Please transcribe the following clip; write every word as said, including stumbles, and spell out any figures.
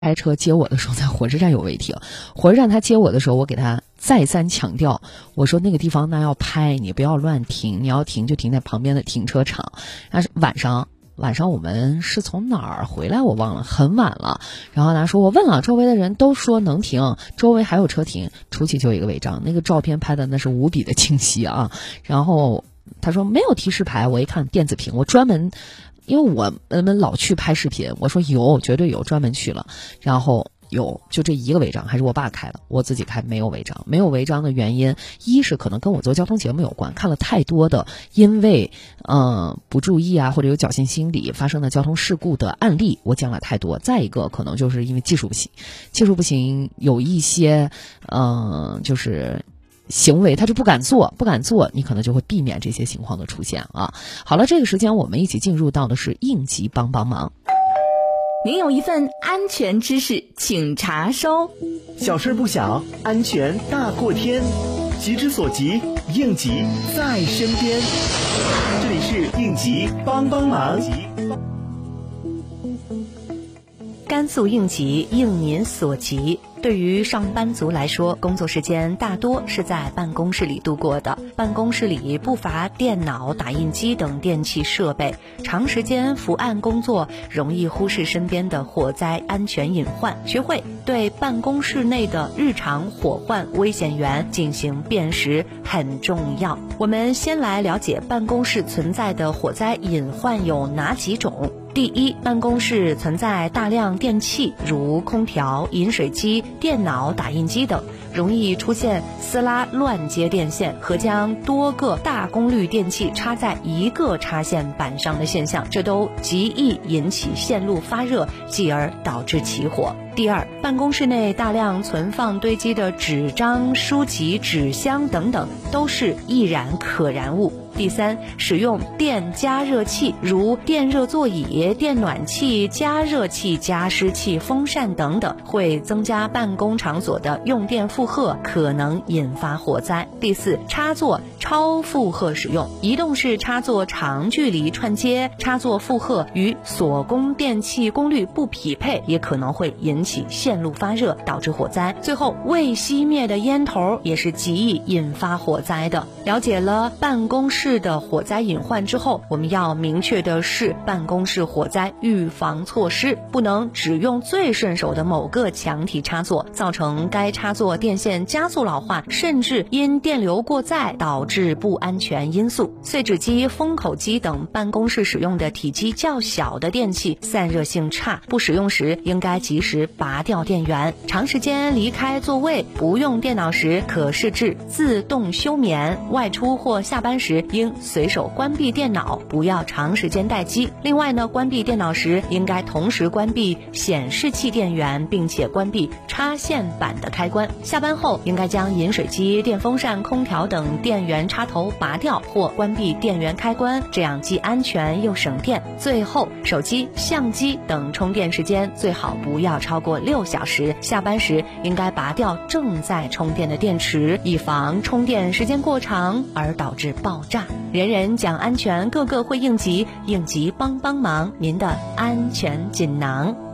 开车接我的时候，在火车站有违停。火车站他接我的时候，我给他再三强调，我说那个地方那要拍，你不要乱停，你要停就停在旁边的停车场。但是晚上晚上我们是从哪儿回来我忘了，很晚了。然后他说我问了，周围的人都说能停，周围还有车停，出去就有一个违章，那个照片拍的那是无比的清晰啊。然后他说没有提示牌，我一看电子屏，我专门。因为我们老去拍视频，我说有，绝对有，专门去了，然后有就这一个违章，还是我爸开的，我自己开没有违章。没有违章的原因，一是可能跟我做交通节目有关，看了太多的因为嗯、呃、不注意啊或者有侥幸心理发生的交通事故的案例，我讲了太多。再一个可能就是因为技术不行，技术不行有一些嗯、呃、就是行为他就不敢做，不敢做，你可能就会避免这些情况的出现啊。好了，这个时间我们一起进入到的是应急帮帮忙。 您有一份安全知识，请查收。 小事不小，安全大过天，急之所急，应急在身边。这里是应急帮帮忙。 甘肃应急应您所急。对于上班族来说，工作时间大多是在办公室里度过的。办公室里不乏电脑、打印机等电器设备，长时间伏案工作，容易忽视身边的火灾安全隐患。学会对办公室内的日常火患危险源进行辨识很重要。我们先来了解办公室存在的火灾隐患有哪几种。第一，办公室存在大量电器，如空调、饮水机、电脑、打印机等，容易出现撕拉、乱接电线和将多个大功率电器插在一个插线板上的现象，这都极易引起线路发热，继而导致起火。第二，办公室内大量存放堆积的纸张、书籍、纸箱等等，都是易燃可燃物。第三，使用电加热器，如电热座椅、电暖气、加热器、加湿器、风扇等等，会增加办公场所的用电负荷，可能引发火灾。第四，插座超负荷使用，移动式插座长距离串接，插座负荷与所供电器功率不匹配，也可能会引起线路发热，导致火灾。最后，未熄灭的烟头也是极易引发火灾的。了解了办公室的火灾隐患之后，我们要明确的是办公室火灾预防措施，不能只用最顺手的某个强体插座，造成该插座电线加速老化，甚至因电流过载导致不安全因素。碎纸机、封口机等办公室使用的体积较小的电器散热性差，不使用时应该及时拔掉电源。长时间离开座位不用电脑时，可设置自动休眠。外出或下班时应随手关闭电脑，不要长时间待机。另外呢，关闭电脑时应该同时关闭显示器电源，并且关闭插线板的开关。下班后应该将饮水机、电风扇、空调等电源插头拔掉或关闭电源开关，这样既安全又省电。最后，手机、相机等充电时间最好不要超过六小时。下班时应该拔掉正在充电的电池，以防充电时间过长而导致爆炸。人人讲安全，个个会应急，应急帮帮忙，您的安全锦囊。